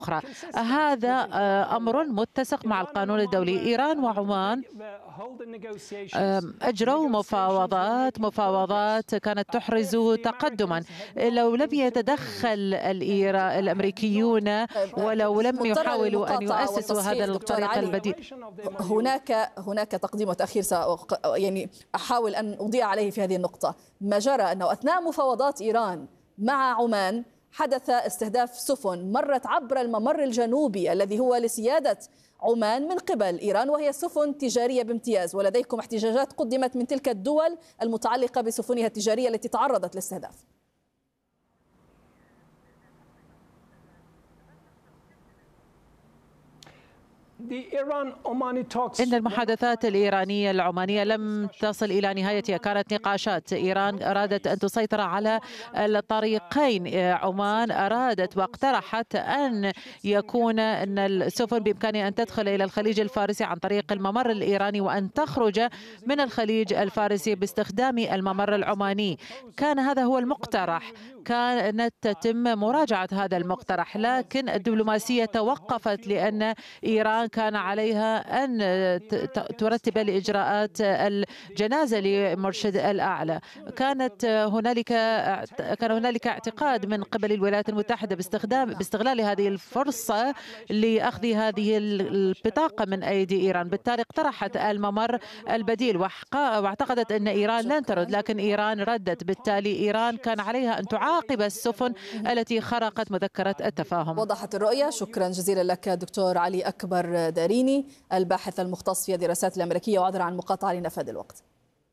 أخرى. هذا أمر متسق مع القانون الدولي. إيران وعمان أجروا مفاوضات كانت تحرز تقدما. لو لم يتدخل الأمريكيون ولو لم يحاولوا أن يؤسسوا هذا الطريق البديل. هناك تقديم وتأخير يعني أحاول أن أضيء عليه في هذه النقطة. ما جرى أنه أثناء مفاوضات إيران مع عمان حدث استهداف سفن مرت عبر الممر الجنوبي الذي هو لسيادة عمان من قبل إيران، وهي سفن تجارية بامتياز، ولديكم احتجاجات قدمت من تلك الدول المتعلقة بسفنها التجارية التي تعرضت للاستهداف. إن المحادثات الإيرانية العمانية لم تصل إلى نهايتها، كانت نقاشات. إيران أرادت أن تسيطر على الطريقين، عمان أرادت واقترحت أن يكون أن السفن بإمكانها أن تدخل إلى الخليج الفارسي عن طريق الممر الإيراني وأن تخرج من الخليج الفارسي باستخدام الممر العماني. كان هذا هو المقترح، كانت تتم مراجعة هذا المقترح، لكن الدبلوماسية توقفت لأن إيران كان عليها أن ترتب لإجراءات الجنازة لمرشد الأعلى. كان هنالك اعتقاد من قبل الولايات المتحدة باستغلال هذه الفرصة لأخذ هذه البطاقة من أيدي إيران. بالتالي اقترحت الممر البديل واعتقدت أن إيران لن ترد، لكن إيران ردت. بالتالي إيران كان عليها أن تعاقب السفن التي خرقت مذكرة التفاهم. وضحت الرؤية. شكرا جزيلا لك دكتور علي أكبر داريني، الباحث المختص في الدراسات الأمريكية، وعذرا عن المقاطعة لنفاد الوقت.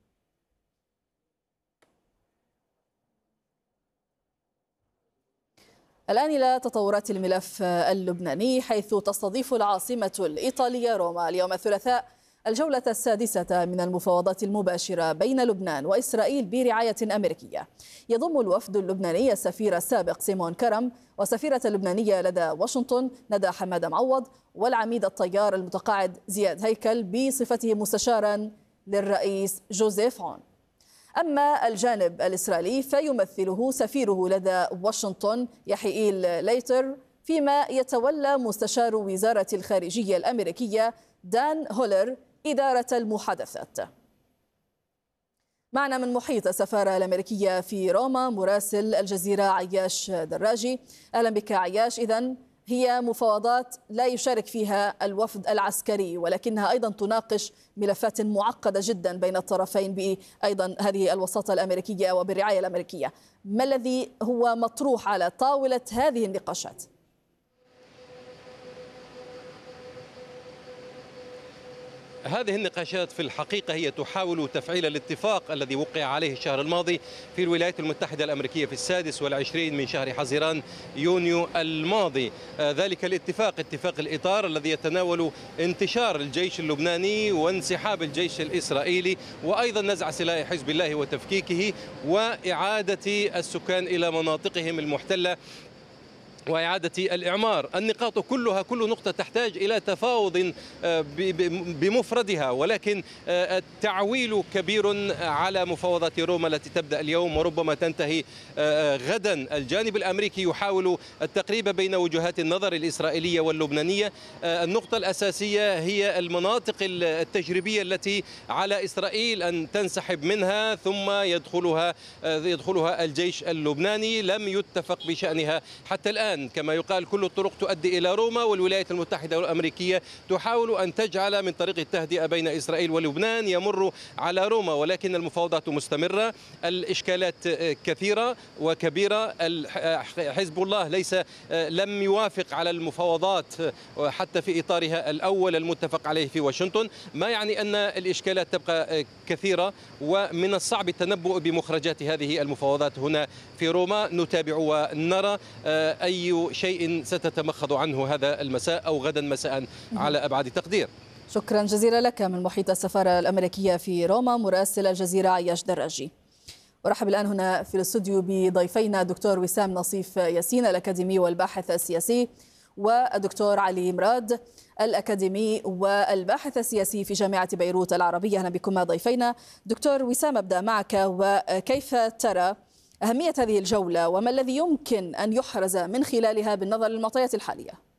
الآن إلى تطورات الملف اللبناني، حيث تستضيف العاصمة الإيطالية روما اليوم الثلاثاء الجولة السادسة من المفاوضات المباشرة بين لبنان وإسرائيل برعاية أمريكية. يضم الوفد اللبناني السفير السابق سيمون كرم، وسفيرة اللبنانية لدى واشنطن ندى حمادة معوض، والعميد الطيار المتقاعد زياد هيكل بصفته مستشارا للرئيس جوزيف عون. أما الجانب الإسرائيلي فيمثله سفيره لدى واشنطن يحيئيل ليتر، فيما يتولى مستشار وزارة الخارجية الأمريكية دان هولر إدارة المحادثات. معنا من محيط السفارة الأمريكية في روما مراسل الجزيرة عياش دراجي. أهلا بك عياش. إذن هي مفاوضات لا يشارك فيها الوفد العسكري، ولكنها أيضا تناقش ملفات معقدة جدا بين الطرفين بأيضا هذه الوساطة الأمريكية وبالرعاية الأمريكية. ما الذي هو مطروح على طاولة هذه النقاشات؟ هذه النقاشات في الحقيقة هي تحاول تفعيل الاتفاق الذي وقع عليه الشهر الماضي في الولايات المتحدة الأمريكية في 26 من شهر حزيران يونيو الماضي. ذلك الاتفاق اتفاق الإطار الذي يتناول انتشار الجيش اللبناني وانسحاب الجيش الإسرائيلي، وأيضا نزع سلاح حزب الله وتفكيكه، وإعادة السكان إلى مناطقهم المحتلة وإعادة الإعمار. النقاط كلها، كل نقطة تحتاج إلى تفاوض بمفردها، ولكن التعويل كبير على مفاوضات روما التي تبدأ اليوم وربما تنتهي غدا. الجانب الأمريكي يحاول التقريب بين وجهات النظر الإسرائيلية واللبنانية. النقطة الأساسية هي المناطق التجريبية التي على إسرائيل أن تنسحب منها ثم يدخلها الجيش اللبناني. لم يتفق بشأنها حتى الآن. كما يقال كل الطرق تؤدي إلى روما، والولايات المتحدة الأمريكية تحاول أن تجعل من طريق التهدئة بين إسرائيل ولبنان يمر على روما، ولكن المفاوضات مستمرة. الإشكالات كثيرة وكبيرة. حزب الله لم يوافق على المفاوضات حتى في إطارها الأول المتفق عليه في واشنطن، ما يعني أن الإشكالات تبقى كثيرة، ومن الصعب التنبؤ بمخرجات هذه المفاوضات هنا في روما. نتابع ونرى أي شيء ستتمخض عنه هذا المساء أو غدا مساء على أبعد تقدير. شكرا جزيلا لك من محيط السفارة الأمريكية في روما مراسل الجزيرة عياش دراجي. ورحب الآن هنا في الاستوديو بضيفينا دكتور وسام نصيف ياسين الأكاديمي والباحث السياسي، والدكتور علي مراد الأكاديمي والباحث السياسي في جامعة بيروت العربية. أهلا بكم ضيفينا. دكتور وسام، أبدأ معك، وكيف ترى أهمية هذه الجولة وما الذي يمكن أن يحرز من خلالها بالنظر للمعطيات الحالية؟